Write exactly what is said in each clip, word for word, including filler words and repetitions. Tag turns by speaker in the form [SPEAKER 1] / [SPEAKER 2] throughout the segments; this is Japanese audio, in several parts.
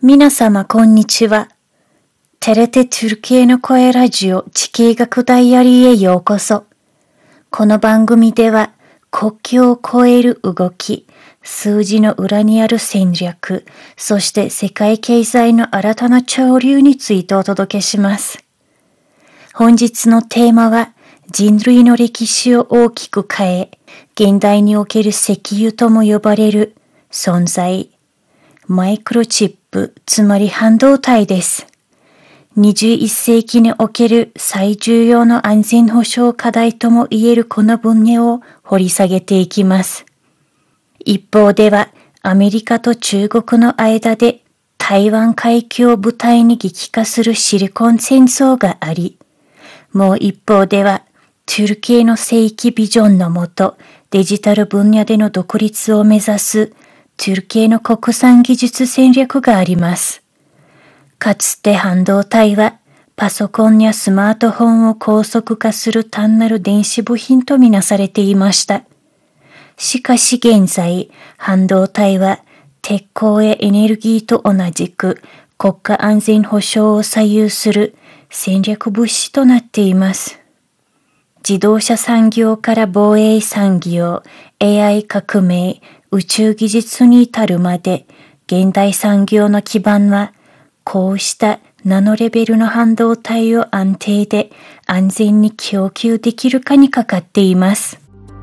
[SPEAKER 1] 皆様こんにちは。テレテトゥルキエの声ラジオ地形学ダイアリーへようこそ。この番組では国境を越える動き、数字の裏にある戦略、そして世界経済の新たな潮流についてお届けします。本日のテーマは人類の歴史を大きく変え、現代における石油とも呼ばれる存在、マイクロチップ、つまり半導体です。にじゅういっ世紀における最重要の安全保障課題とも言えるこの分野を掘り下げていきます。一方では、アメリカと中国の間で台湾海峡を舞台に激化するシリコン戦争があり、もう一方では、トゥルキエの世紀ビジョンのもと、デジタル分野での独立を目指すトゥルキエの国産技術戦略があります。かつて半導体はパソコンやスマートフォンを高速化する単なる電子部品とみなされていました。しかし現在、半導体は鉄鋼やエネルギーと同じく国家安全保障を左右する戦略物資となっています。自動車産業から防衛産業、エーアイ 革命、宇宙技術に至るまで、現代産業の基盤は、こうしたナノレベルの半導体を安定で安全に供給できるかにかかっています。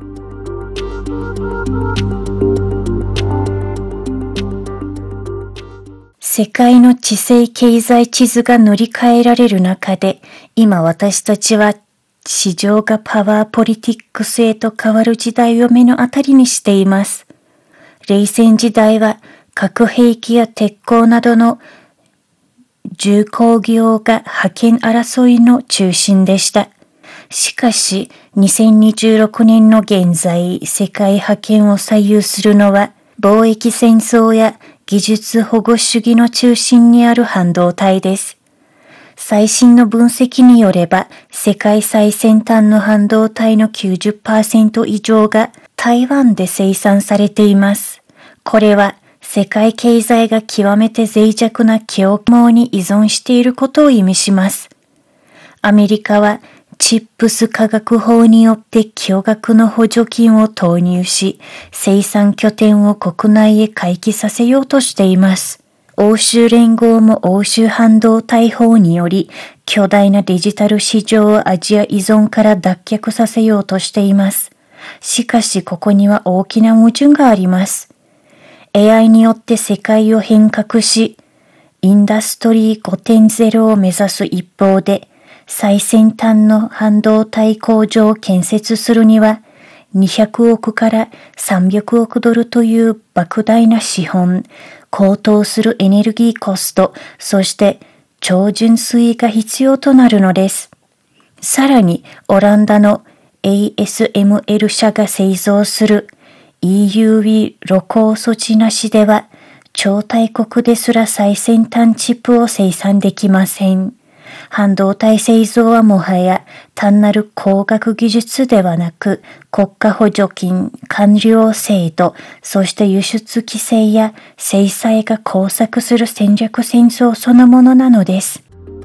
[SPEAKER 1] 世界の地政経済地図が塗り替えられる中で、今私たちは市場がパワーポリティックスへと変わる時代を目の当たりにしています。冷戦時代は核兵器や鉄鋼などの重工業が覇権争いの中心でした。しかし、にせんにじゅうろくねんの現在、世界覇権を左右するのは、貿易戦争や技術保護主義の中心にある半導体です。最新の分析によれば、世界最先端の半導体の きゅうじゅっパーセント 以上が台湾で生産されています。これは世界経済が極めて脆弱な供給に依存していることを意味します。アメリカはチップス化学法によって巨額の補助金を投入し、生産拠点を国内へ回帰させようとしています。欧州連合も欧州半導体法により、巨大なデジタル市場をアジア依存から脱却させようとしています。しかしここには大きな矛盾があります。エーアイ によって世界を変革し、インダストリー ごてんゼロ を目指す一方で、最先端の半導体工場を建設するには、にひゃくおくからさんびゃくおくドルという莫大な資本、高騰するエネルギーコスト、そして超純水が必要となるのです。さらに、オランダの エーエスエムエル 社が製造する イーユーブイ 露光措置なしでは、超大国ですら最先端チップを生産できません。半導体製造はもはや単なる工学技術ではなく、国家補助金、官僚制度、そして輸出規制や制裁が交錯する戦略戦争そのものなのです。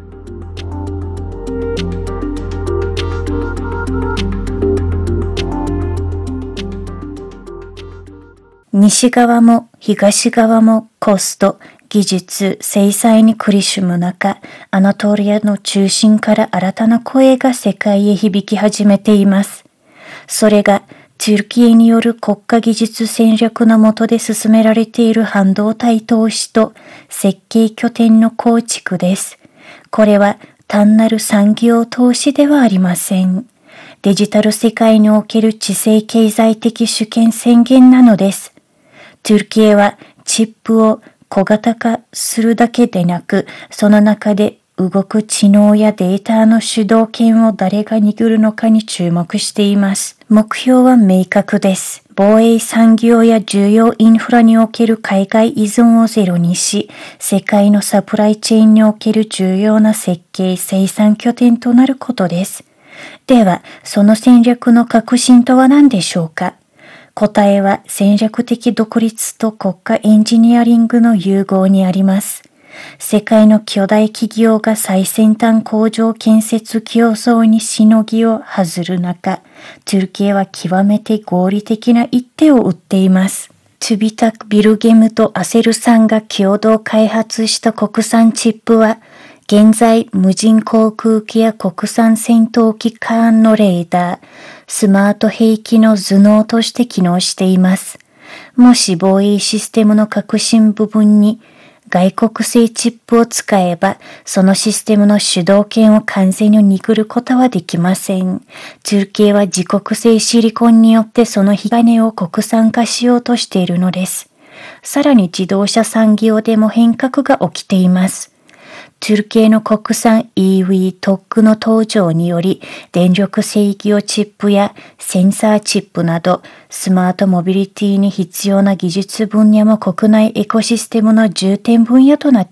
[SPEAKER 1] 西側も東側もコスト、技術、制裁に苦しむ中、アナトリアの中心から新たな声が世界へ響き始めています。それが、トゥルキエによる国家技術戦略の下で進められている半導体投資と設計拠点の構築です。これは単なる産業投資ではありません。デジタル世界における地政経済的主権宣言なのです。トゥルキエはチップを小型化するだけでなく、その中で動く知能やデータの主導権を誰が握るのかに注目しています。目標は明確です。防衛産業や重要インフラにおける海外依存をゼロにし、世界のサプライチェーンにおける重要な設計・生産拠点となることです。では、その戦略の核心とは何でしょうか？答えは戦略的独立と国家エンジニアリングの融合にあります。 世界の巨大企業が最先端工場建設競争にしのぎを外る中、トゥルキエは極めて合理的な一手を打っています。トゥビタク・ビルゲムとアセルさんが共同開発した国産チップは、現在無人航空機や国産戦闘機間のレーダー、スマート兵器の頭脳として機能しています。もし防衛システムの核心部分に外国製チップを使えば、そのシステムの主導権を完全に握ることはできません。トゥルキエは自国製シリコンによってその引き金を国産化しようとしているのです。さらに自動車産業でも変革が起きています。トゥルキエの国産 イーブイ 特区の登場により、電力制御チップやセンサーチップなど、スマートモビリティに必要な技術分野も国内エコシステムの重点分野となって